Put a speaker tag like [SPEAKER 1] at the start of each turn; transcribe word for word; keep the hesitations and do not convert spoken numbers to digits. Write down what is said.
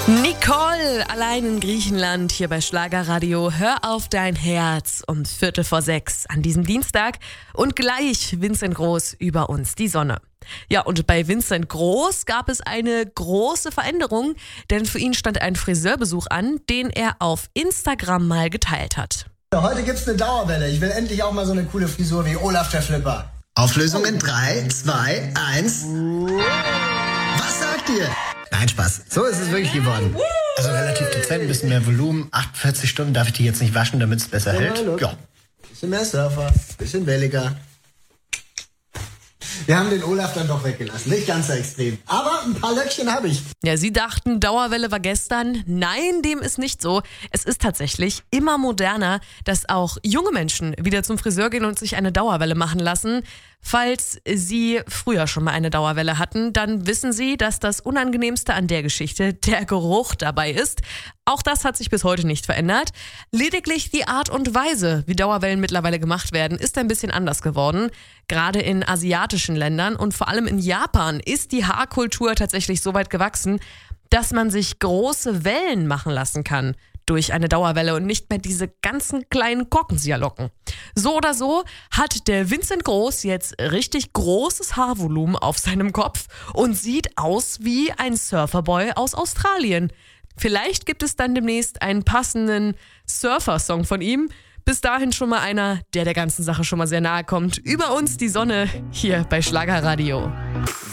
[SPEAKER 1] Nicole, allein in Griechenland, hier bei Schlagerradio. Hör auf dein Herz um Viertel vor sechs an diesem Dienstag. Und gleich Vincent Groß über uns, die Sonne. Ja, und bei Vincent Groß gab es eine große Veränderung, denn für ihn stand ein Friseurbesuch an, den er auf Instagram mal geteilt hat.
[SPEAKER 2] Heute gibt's eine Dauerwelle. Ich will endlich auch mal so eine coole Frisur wie Olaf der Flipper.
[SPEAKER 3] Auflösung in drei, zwei, eins. Was sagt ihr? Nein, Spaß. So ist es wirklich geworden. Also relativ dezent, ein bisschen mehr Volumen. achtundvierzig Stunden darf ich die jetzt nicht waschen, damit es besser
[SPEAKER 2] Ja,
[SPEAKER 3] hält.
[SPEAKER 2] look.
[SPEAKER 3] Ja.
[SPEAKER 2] Bisschen mehr Surfer, bisschen welliger. Wir haben den Olaf dann doch weggelassen. Nicht ganz so extrem. Aber ein paar Löckchen habe ich.
[SPEAKER 1] Ja, Sie dachten, Dauerwelle war gestern. Nein, dem ist nicht so. Es ist tatsächlich immer moderner, dass auch junge Menschen wieder zum Friseur gehen und sich eine Dauerwelle machen lassen. Falls Sie früher schon mal eine Dauerwelle hatten, dann wissen Sie, dass das Unangenehmste an der Geschichte der Geruch dabei ist. Auch das hat sich bis heute nicht verändert. Lediglich die Art und Weise, wie Dauerwellen mittlerweile gemacht werden, ist ein bisschen anders geworden. Gerade in asiatischen Ländern und vor allem in Japan ist die Haarkultur tatsächlich so weit gewachsen, dass man sich große Wellen machen lassen kann durch eine Dauerwelle und nicht mehr diese ganzen kleinen Korkenzieherlocken. So oder so hat der Vincent Groß jetzt richtig großes Haarvolumen auf seinem Kopf und sieht aus wie ein Surferboy aus Australien. Vielleicht gibt es dann demnächst einen passenden Surfer-Song von ihm. Bis dahin schon mal einer, der der ganzen Sache schon mal sehr nahe kommt. Über uns die Sonne hier bei Schlagerradio.